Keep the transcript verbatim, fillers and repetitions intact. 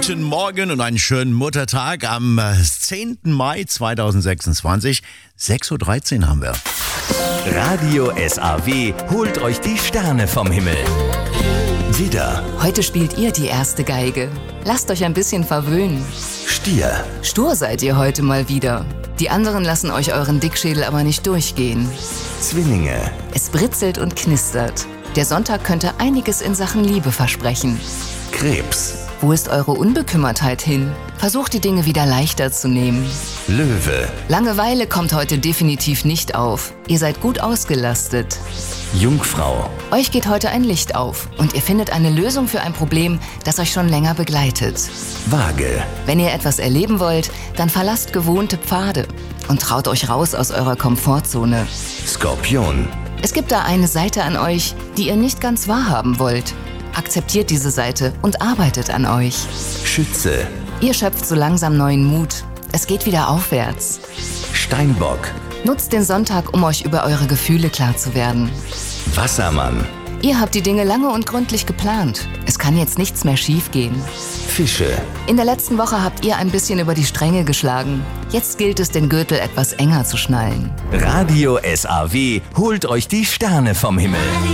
Guten Morgen und einen schönen Muttertag am äh, zehnten Mai zweitausendsechsundzwanzig. sechs Uhr dreizehn haben wir. Radio S A W holt euch die Sterne vom Himmel. Widder, Heute spielt ihr die erste Geige. Lasst euch ein bisschen verwöhnen. Stier, Stur seid ihr heute mal wieder. Die anderen lassen euch euren Dickschädel aber nicht durchgehen. Zwillinge, Es britzelt und knistert. Der Sonntag könnte einiges in Sachen Liebe versprechen. Krebs, Wo ist eure Unbekümmertheit hin? Versucht die Dinge wieder leichter zu nehmen. Löwe, Langeweile kommt heute definitiv nicht auf. Ihr seid gut ausgelastet. Jungfrau, Euch geht heute ein Licht auf und ihr findet eine Lösung für ein Problem, das euch schon länger begleitet. Waage, Wenn ihr etwas erleben wollt, dann verlasst gewohnte Pfade und traut euch raus aus eurer Komfortzone. Skorpion, Es gibt da eine Seite an euch, die ihr nicht ganz wahrhaben wollt. Akzeptiert diese Seite und arbeitet an euch. Schütze, Ihr schöpft so langsam neuen Mut. Es geht wieder aufwärts. Steinbock, Nutzt den Sonntag, um euch über eure Gefühle klar zu werden. Wassermann, Ihr habt die Dinge lange und gründlich geplant. Es kann jetzt nichts mehr schiefgehen. Fische, In der letzten Woche habt ihr ein bisschen über die Stränge geschlagen. Jetzt gilt es, den Gürtel etwas enger zu schnallen. Radio S A W holt euch die Sterne vom Himmel.